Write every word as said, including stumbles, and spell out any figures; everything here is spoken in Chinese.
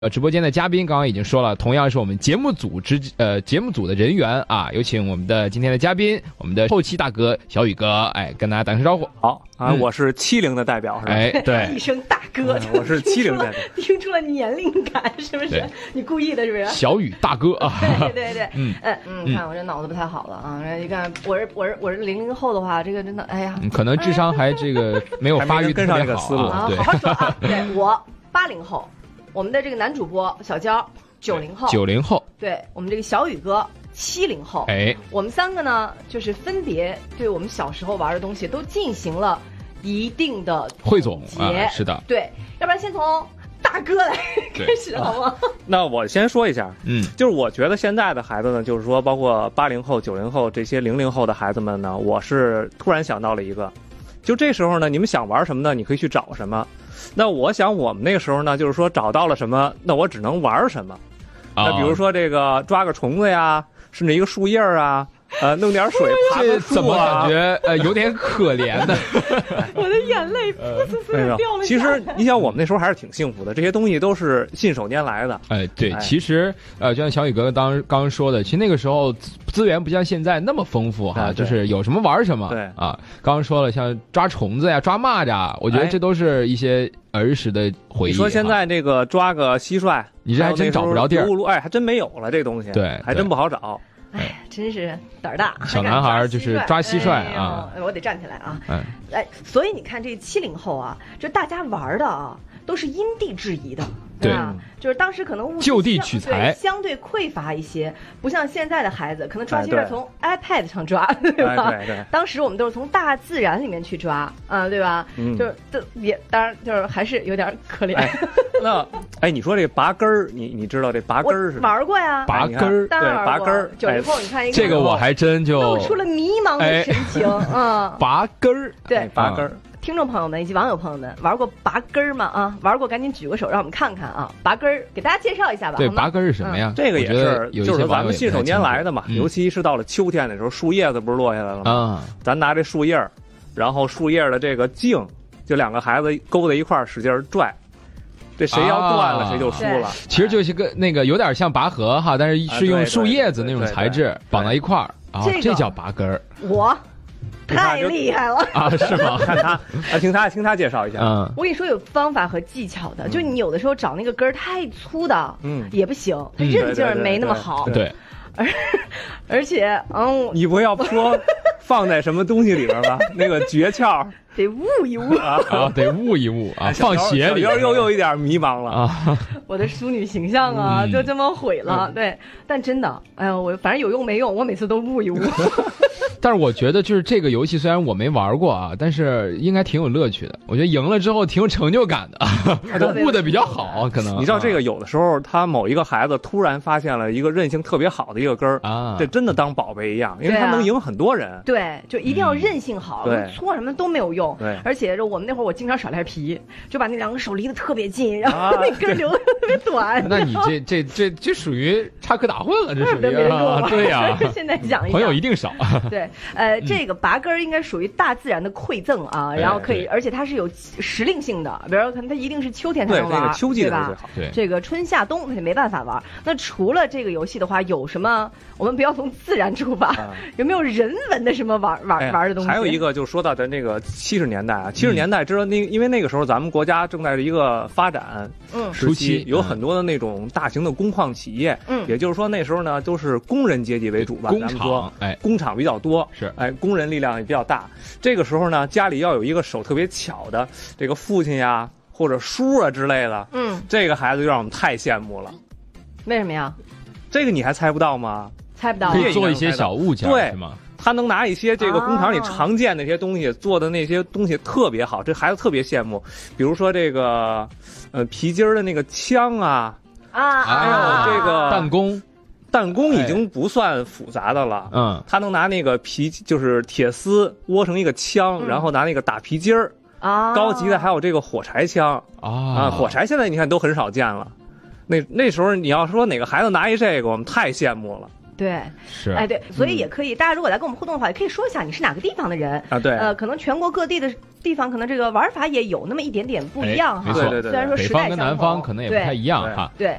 呃，直播间的嘉宾刚刚已经说了，同样是我们节目组之呃节目组的人员啊，有请我们的今天的嘉宾，我们的后期大哥小雨哥，哎，跟大家打声招呼。 好啊，嗯、我是七零的代表是吧？ 哎，对， 一声大哥， 嗯、我是七零代表， 听出了年龄感，是不是？你故意的，是不是？ 小雨大哥啊， 对对对，嗯嗯嗯，你看我这脑子不太好了啊，你看我是我是我是零零后的话，这个真的，哎呀， 可能智商还这个没有发育跟上这个思路啊，好好说啊，对我八零后。我们的这个男主播小娇九零后， 九零后， 对我们这个小雨哥七零后， 哎， 我们三个呢，就是分别对我们小时候玩的东西都进行了一定的汇总啊，是的， 对，要不然先从大哥来开始好吗？ 那我先说一下， 嗯， 就是我觉得现在的孩子呢，就是说包括八零后、九零后这些零零后的孩子们呢，我是突然想到了一个，就这时候呢，你们想玩什么呢？你可以去找什么。那我想我们那个时候呢，就是说找到了什么，那我只能玩什么。 哦、 那比如说这个抓个虫子呀，甚至一个树叶啊，呃，弄点水爬个树啊， 怎么感觉呃有点可怜的？ 我的眼泪噗呲呲的掉了下来。 其实你想，我们那时候还是挺幸福的，这些东西都是信手拈来的。 哎，对，其实呃，就像小雨哥当刚刚说的，其实那个时候资源不像现在那么丰富哈，就是有什么玩什么。 对啊，刚刚说了，像抓虫子呀、抓蚂蚱，我觉得这都是一些儿时的回忆。 你说现在这个抓个蟋蟀， 你这还真找不着地儿。 哎，还真没有了这东西。 对， 还真不好找。 哎，真是胆儿大！ 小男孩就是抓蟋蟀啊！ 哎、我得站起来啊！嗯，哎，所以你看这七零后啊，这大家玩的啊，都是因地制宜的。 对， 就是当时可能物质就地取材， 相对匮乏一些，不像现在的孩子，可能抓蟋蟀从 iPad 上抓，对吧？ 对对。 当时我们都是从大自然里面去抓，啊，对吧？嗯。就是这也当然就是还是有点可怜。 那哎，你说这拔根儿，你你知道这拔根儿是吗？玩过呀。 拔根儿， 对， 拔根儿。 九零后，你看一个这个我还真就露出了迷茫的神情，嗯。 拔根儿， 对， 拔根儿。 听众朋友们以及网友朋友们，玩过拔根儿吗？啊，玩过赶紧举个手，让我们看看啊！拔根儿，给大家介绍一下吧。 对，拔根儿是什么呀？ 这个也是，就是咱们信手拈来的嘛。尤其是到了秋天的时候，树叶子不是落下来了吗？啊，咱拿这树叶，然后树叶的这个茎，就两个孩子勾在一块儿，使劲拽。这谁要断了，谁就输了。 其实就是个那个有点像拔河哈，但是是用树叶子那种材质绑到一块儿啊，这叫拔根儿。 我。太厉害了啊！是吗？ 看他，啊，听他听他介绍一下。 嗯， 我跟你说有方法和技巧的，就你有的时候找那个根儿太粗的，嗯，也不行，它韧劲儿没那么好。 对， 而而且，嗯， 你不要说放在什么东西里边吧，那个诀窍得捂一捂啊，得捂一捂啊，放鞋里。 又又又有点迷茫了啊！ 我的淑女形象啊，就这么毁了。对，但真的，哎呀，我反正有用没用，我每次都捂一捂。 但是我觉得就是这个游戏虽然我没玩过啊，但是应该挺有乐趣的。我觉得赢了之后挺有成就感的，他都悟的比较好，可能。 你知道这个有的时候他某一个孩子突然发现了一个韧性特别好的一个根儿啊，这真的当宝贝一样，因为他能赢很多人。 对，就一定要韧性好，搓什么都没有用。 对， 而且我们那会儿我经常耍赖皮，就把那两个手离得特别近，然后那根留得特别短。 那你这这这这属于插科打诨了，这属于啊，对呀。 现在讲一讲， 朋友一定少。 对。呃，这个拔根儿应该属于大自然的馈赠啊，然后可以，而且它是有时令性的，比如说可能它一定是秋天才能玩， 对，这个秋季的最好， 对， 这个春夏冬它就没办法玩。那除了这个游戏的话，有什么？我们不要从自然出发，有没有人文的什么玩玩玩的东西？ 还有一个就是说到咱这个七十年代啊，七十年代知道那因为那个时候咱们国家正在一个发展嗯时期，有很多的那种大型的工矿企业，嗯，也就是说那时候呢都是工人阶级为主吧， 工厂， 哎，工厂比较多， 是。 哎，工人力量也比较大。这个时候呢，家里要有一个手特别巧的这个父亲呀，或者叔啊之类的。嗯，这个孩子就让我们太羡慕了。 为什么呀？ 这个你还猜不到吗？ 猜不到。 可以做一些小物件， 对是吗？ 他能拿一些这个工厂里常见的那些东西、啊、做的那些东西特别好，这孩子特别羡慕。比如说这个，呃，皮筋的那个枪啊， 啊， 还有这个弹弓。 弹弓已经不算复杂的了，嗯，他能拿那个皮，就是铁丝窝成一个枪，嗯、然后拿那个打皮筋儿，啊，高级的还有这个火柴枪，啊，啊，火柴现在你看都很少见了，那那时候你要说哪个孩子拿一这个，我们太羡慕了。 对， 是， 哎对，所以也可以，大家如果来跟我们互动的话，也可以说一下你是哪个地方的人啊，对， 呃，可能全国各地的地方可能这个玩法也有那么一点点不一样哈， 没错， 对对对， 虽然说北时代相同， 方跟南方可能也不太一样哈， 对。